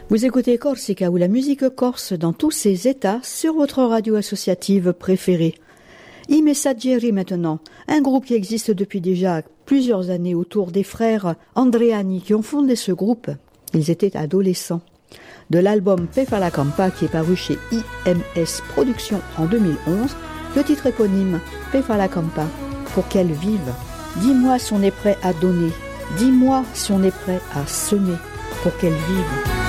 Vous écoutez Corsica ou la musique corse dans tous ses états sur votre radio associative préférée. I Messaggeri maintenant, un groupe qui existe depuis déjà plusieurs années autour des frères Andreani qui ont fondé ce groupe. Ils étaient adolescents. De l'album Pe fa la campa qui est paru chez IMS Productions en 2011, le titre éponyme Pe fa la campa, pour qu'elle vive. Dis-moi si on est prêt à donner, dis-moi si on est prêt à semer pour qu'elle vive.